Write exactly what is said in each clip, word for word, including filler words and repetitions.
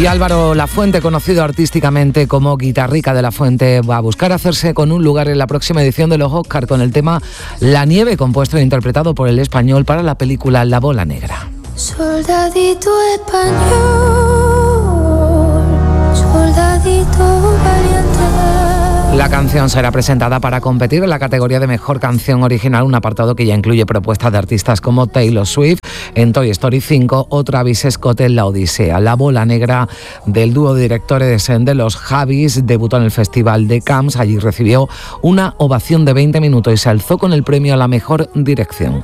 Y Álvaro Lafuente, conocido artísticamente como Guitarrica de la Fuente, va a buscar hacerse con un lugar en la próxima edición de los Oscar con el tema La Nieve, compuesto e interpretado por el español para la película La Bola Negra. Soldadito español, soldadito valiente. La canción será presentada para competir en la categoría de Mejor Canción Original, un apartado que ya incluye propuestas de artistas como Taylor Swift en Toy Story cinco o Travis Scott en La Odisea. La Bola Negra, del dúo de directores de Los Javis, debutó en el Festival de Cannes. Allí recibió una ovación de veinte minutos y se alzó con el premio a la mejor dirección.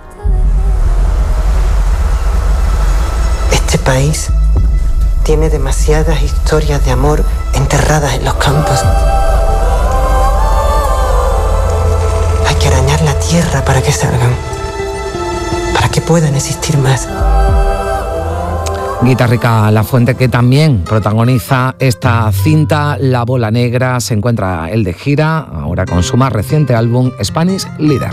Este país tiene demasiadas historias de amor enterradas en los campos. Hay que arañar la tierra para que salgan, para que puedan existir más. Guitarrica Lafuente, que también protagoniza esta cinta La Bola Negra, se encuentra el de gira, ahora con su más reciente álbum Spanish Leader.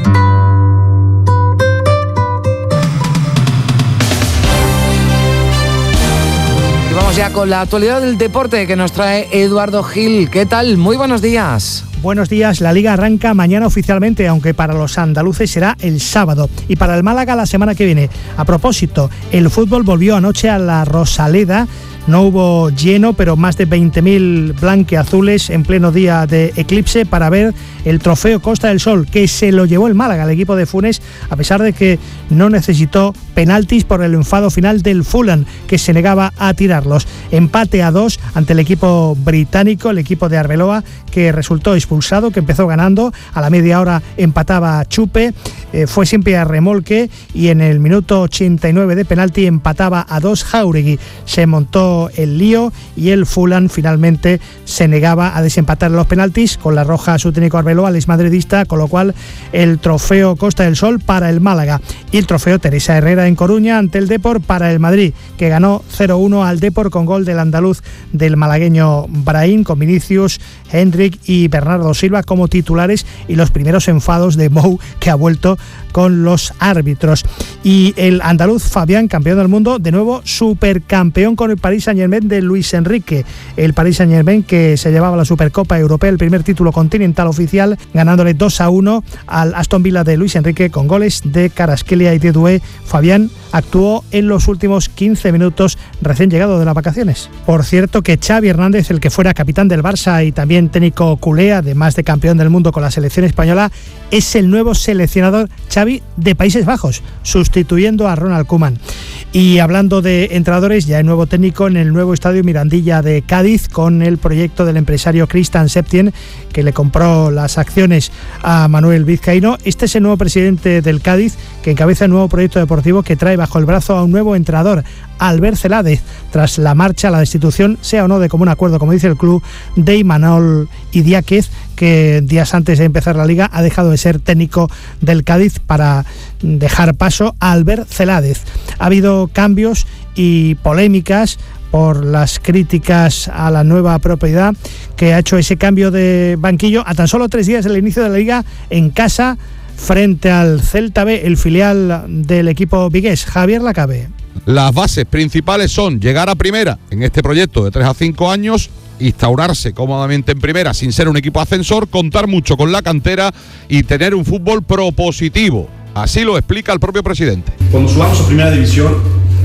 Y vamos ya con la actualidad del deporte que nos trae Eduardo Gil. ¿Qué tal? Muy buenos días. Buenos días, la Liga arranca mañana oficialmente, aunque para los andaluces será el sábado y para el Málaga la semana que viene. A propósito, el fútbol volvió anoche a la Rosaleda. No hubo lleno, pero más de veinte mil blanqueazules en pleno día de eclipse para ver el trofeo Costa del Sol, que se lo llevó el Málaga, el equipo de Funes, a pesar de que no necesitó penaltis por el enfado final del Fulham, que se negaba a tirarlos. Empate a dos ante el equipo británico, el equipo de Arbeloa, que resultó expulsado, que empezó ganando, a la media hora empataba Chupe, eh, fue siempre a remolque y en el minuto ochenta y nueve de penalti empataba a dos Jauregui. Se montó el lío y el Fulham finalmente se negaba a desempatar los penaltis con la roja a su técnico Arbeloa, al exmadridista, con lo cual el trofeo Costa del Sol para el Málaga y el trofeo Teresa Herrera en Coruña ante el Depor para el Madrid, que ganó cero uno al Depor con gol del andaluz del malagueño Brahim, con Vinicius, Hendrik y Bernardo Silva como titulares y los primeros enfados de Mou, que ha vuelto con los árbitros. Y el andaluz Fabián, campeón del mundo, de nuevo supercampeón con el Paris Saint-Germain de Luis Enrique. El Paris Saint-Germain que se llevaba la Supercopa Europea, el primer título continental oficial, ganándole dos a uno al Aston Villa de Luis Enrique con goles de Kvaratskhelia y de Doué. Fabián actuó en los últimos quince minutos recién llegado de las vacaciones. Por cierto que Xavi Hernández, el que fuera capitán del Barça y también técnico culé, además de campeón del mundo con la selección española, es el nuevo seleccionador Xavi de Países Bajos, sustituyendo a Ronald Koeman. Y hablando de entrenadores, ya hay nuevo técnico en el nuevo estadio Mirandilla de Cádiz con el proyecto del empresario Cristian Septien, que le compró las acciones a Manuel Vizcaíno. Este es el nuevo presidente del Cádiz, que encabeza el nuevo proyecto deportivo que trae bajo el brazo a un nuevo entrenador, Albert Celades, tras la marcha, la destitución, sea o no de común acuerdo, como dice el club, de Imanol Idiáquez, que días antes de empezar la liga ha dejado de ser técnico del Cádiz para dejar paso a Albert Celades. Ha habido cambios y polémicas por las críticas a la nueva propiedad que ha hecho ese cambio de banquillo a tan solo tres días del inicio de la liga en casa frente al Celta B, el filial del equipo vigués. Javier Lacabe. Las bases principales son llegar a primera en este proyecto de tres a cinco años, instaurarse cómodamente en primera sin ser un equipo ascensor, contar mucho con la cantera y tener un fútbol propositivo. Así lo explica el propio presidente. Cuando subamos a primera división,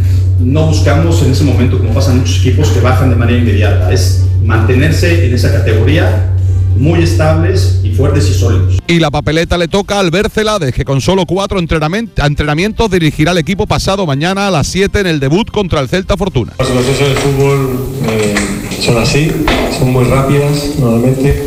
no buscamos en ese momento, como pasan muchos equipos, que bajan de manera inmediata. Es mantenerse en esa categoría, muy estables y fuertes y sólidos. Y la papeleta le toca a Albert Celades, que con solo cuatro entrenamientos dirigirá al equipo pasado mañana a las siete en el debut contra el Celta Fortuna. Las situaciones del fútbol eh, son así, son muy rápidas normalmente,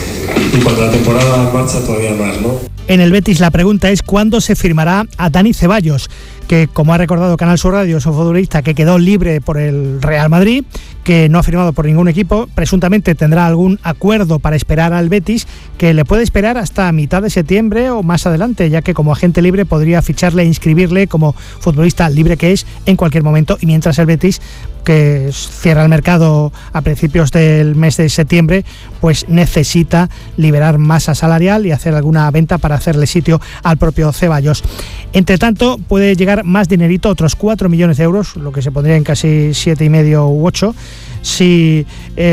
y cuando la temporada marcha todavía más, ¿no? En el Betis la pregunta es cuándo se firmará a Dani Ceballos, que, como ha recordado Canal Sur Radio, es un futbolista que quedó libre por el Real Madrid, que no ha firmado por ningún equipo, presuntamente tendrá algún acuerdo para esperar al Betis, que le puede esperar hasta mitad de septiembre o más adelante, ya que como agente libre podría ficharle e inscribirle como futbolista libre que es en cualquier momento, y mientras el Betis, que cierra el mercado a principios del mes de septiembre, pues necesita liberar masa salarial y hacer alguna venta para hacerle sitio al propio Ceballos. Entre tanto, puede llegar más dinerito, otros cuatro millones de euros, lo que se pondría en casi siete y medio u ocho, si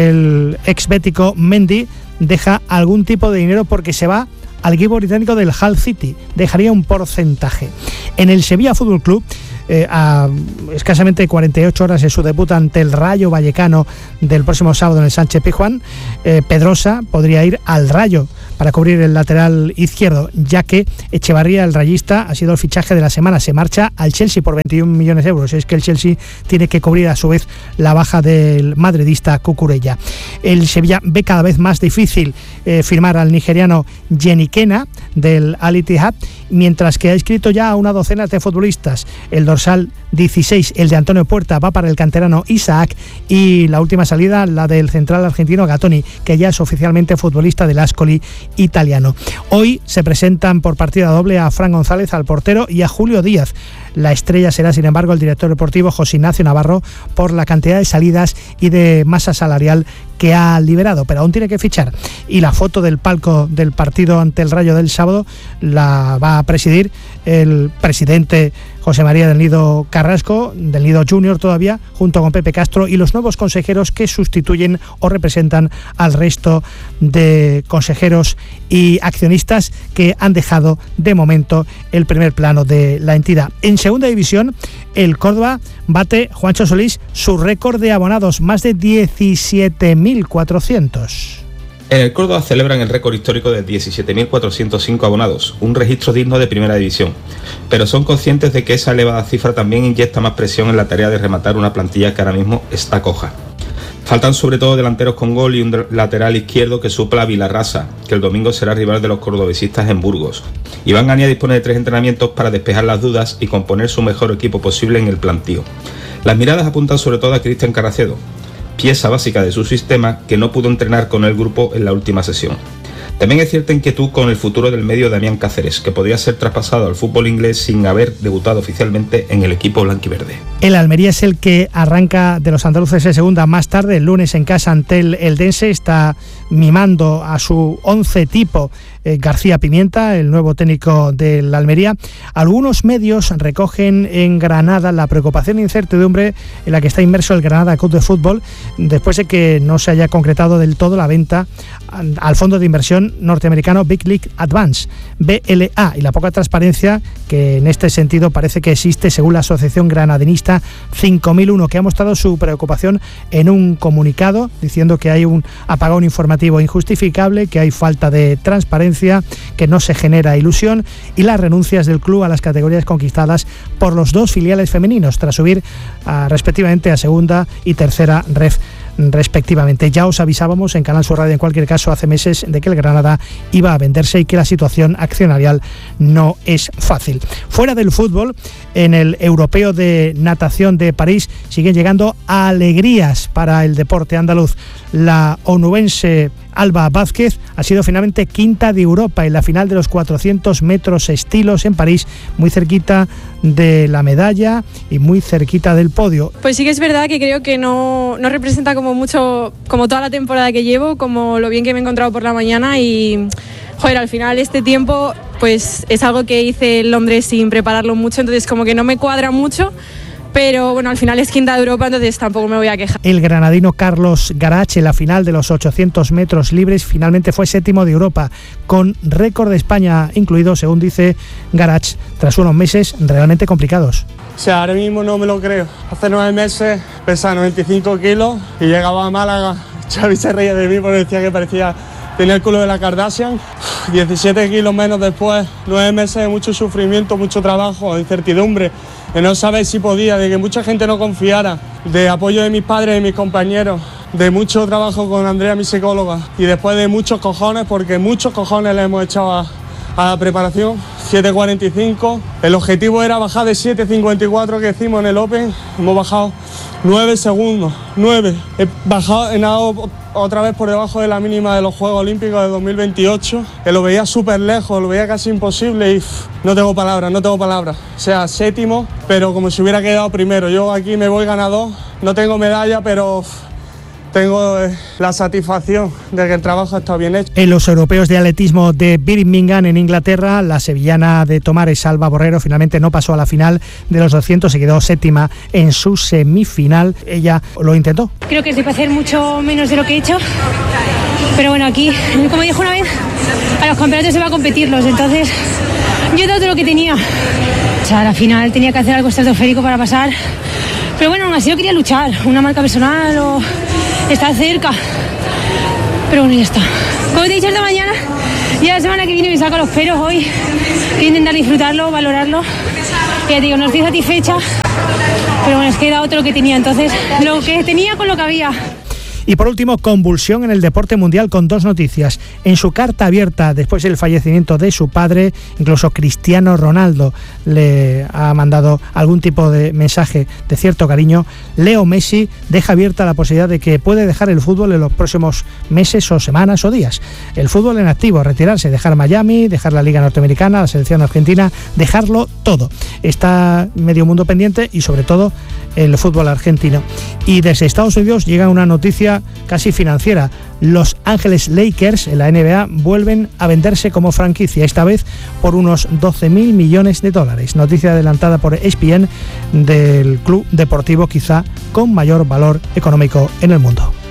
el ex bético Mendy deja algún tipo de dinero porque se va al equipo británico del Hull City, dejaría un porcentaje. En el Sevilla Fútbol Club, Eh, a escasamente cuarenta y ocho horas de su debut ante el Rayo Vallecano del próximo sábado en el Sánchez Pizjuán, eh, Pedrosa podría ir al Rayo para cubrir el lateral izquierdo, ya que Echevarría, el rayista, ha sido el fichaje de la semana. Se marcha al Chelsea por veintiún millones de euros. Es que el Chelsea tiene que cubrir a su vez la baja del madridista Cucurella. El Sevilla ve cada vez más difícil eh, firmar al nigeriano Yenikena del Al Ittihad, mientras que ha inscrito ya a una docena de futbolistas. El dorsal dieciséis, el de Antonio Puerta, va para el canterano Isaac, y la última salida, la del central argentino Gattoni, que ya es oficialmente futbolista del Ascoli italiano. Hoy se presentan por partida doble a Fran González, al portero, y a Julio Díaz. La estrella será, sin embargo, el director deportivo José Ignacio Navarro, por la cantidad de salidas y de masa salarial que ha liberado, pero aún tiene que fichar. Y la foto del palco del partido ante el Rayo del sábado la va a presidir el presidente José María del Nido Carrasco, del Nido Junior todavía, junto con Pepe Castro y los nuevos consejeros que sustituyen o representan al resto de consejeros y accionistas que han dejado de momento el primer plano de la entidad. En segunda división, el Córdoba bate, Juancho Solís, su récord de abonados, más de diecisiete mil cuatrocientos. En el Córdoba celebran el récord histórico de diecisiete mil cuatrocientos cinco abonados, un registro digno de primera división, pero son conscientes de que esa elevada cifra también inyecta más presión en la tarea de rematar una plantilla que ahora mismo está coja. Faltan sobre todo delanteros con gol y un lateral izquierdo que supla a Vilarrasa, que el domingo será rival de los cordobesistas en Burgos. Iván Gania dispone de tres entrenamientos para despejar las dudas y componer su mejor equipo posible en el plantío. Las miradas apuntan sobre todo a Cristian Carracedo, pieza básica de su sistema, que no pudo entrenar con el grupo en la última sesión. También hay cierta inquietud con el futuro del medio Damián Cáceres, que podría ser traspasado al fútbol inglés sin haber debutado oficialmente en el equipo blanquiverde. El Almería es el que arranca de los andaluces en segunda más tarde, el lunes en casa ante el Eldense. Está mimando a su once tipo eh, García Pimienta, el nuevo técnico del Almería. Algunos medios recogen en Granada la preocupación e incertidumbre en la que está inmerso el Granada Club de Fútbol después de que no se haya concretado del todo la venta al fondo de inversión norteamericano Big League Advance, B L A, y la poca transparencia que en este sentido parece que existe según la asociación granadinista cinco mil uno, que ha mostrado su preocupación en un comunicado diciendo que hay un apagón informativo injustificable, que hay falta de transparencia, que no se genera ilusión, y las renuncias del club a las categorías conquistadas por los dos filiales femeninos tras subir a, respectivamente a segunda y tercera ref respectivamente. Ya os avisábamos en Canal Sur Radio en cualquier caso hace meses de que el Granada iba a venderse y que la situación accionarial no es fácil. Fuera del fútbol, en el Europeo de Natación de París siguen llegando alegrías para el deporte andaluz. La onubense Alba Vázquez ha sido finalmente quinta de Europa en la final de los cuatrocientos metros estilos en París, muy cerquita de la medalla y muy cerquita del podio. Pues sí que es verdad que creo que no, no representa como mucho, como toda la temporada que llevo, como lo bien que me he encontrado por la mañana, y joder, al final este tiempo pues es algo que hice en Londres sin prepararlo mucho, entonces como que no me cuadra mucho. Pero bueno, al final es quinta de Europa, entonces tampoco me voy a quejar. El granadino Carlos Garach en la final de los ochocientos metros libres finalmente fue séptimo de Europa, con récord de España incluido, según dice Garach, tras unos meses realmente complicados. O sea, ahora mismo no me lo creo. Hace nueve meses pesaba noventa y cinco kilos y llegaba a Málaga. Xavi se reía de mí porque decía que parecía... tenía el culo de la Kardashian. diecisiete kilos menos después, nueve meses de mucho sufrimiento, mucho trabajo, incertidumbre, de no saber si podía, de que mucha gente no confiara, de apoyo de mis padres y mis compañeros, de mucho trabajo con Andrea, mi psicóloga, y después de muchos cojones, porque muchos cojones le hemos echado a, a la preparación. siete cuarenta y cinco, el objetivo era bajar de siete cincuenta y cuatro que hicimos en el Open, hemos bajado nueve segundos, nueve, he bajado, he nadado otra vez por debajo de la mínima de los Juegos Olímpicos de dos mil veintiocho, que lo veía súper lejos, lo veía casi imposible y pff, no tengo palabras, no tengo palabras. O sea, séptimo, pero como si hubiera quedado primero. Yo aquí me voy ganador, no tengo medalla, pero pff, tengo eh, la satisfacción de que el trabajo ha estado bien hecho. En los europeos de atletismo de Birmingham, en Inglaterra, la sevillana de Tomares Alba Borrero finalmente no pasó a la final de los doscientos, se quedó séptima en su semifinal. Ella lo intentó. Creo que es de hacer mucho menos de lo que he hecho, pero bueno, aquí, como dijo una vez, a los campeonatos se va a competirlos, entonces yo he dado todo lo que tenía. O sea, a la final tenía que hacer algo estratosférico para pasar, pero bueno, aún así yo quería luchar, una marca personal o estar cerca, pero bueno, ya está. Como te he dicho esta mañana, ya la semana que viene me saco los peros, hoy quiero intentar disfrutarlo, valorarlo. Ya te digo, no estoy satisfecha, pero bueno, es que he dado todo lo que tenía, entonces lo que tenía con lo que había. Y por último, convulsión en el deporte mundial con dos noticias. En su carta abierta después del fallecimiento de su padre, incluso Cristiano Ronaldo le ha mandado algún tipo de mensaje de cierto cariño. Leo Messi deja abierta la posibilidad de que puede dejar el fútbol en los próximos meses o semanas o días. El fútbol en activo, retirarse, dejar Miami, dejar la Liga Norteamericana, la selección argentina, dejarlo todo. Está medio mundo pendiente y sobre todo el fútbol argentino. Y desde Estados Unidos llega una noticia casi financiera. Los Ángeles Lakers en la N B A vuelven a venderse como franquicia, esta vez por unos doce mil millones de dólares. Noticia adelantada por E S P N del club deportivo quizá con mayor valor económico en el mundo.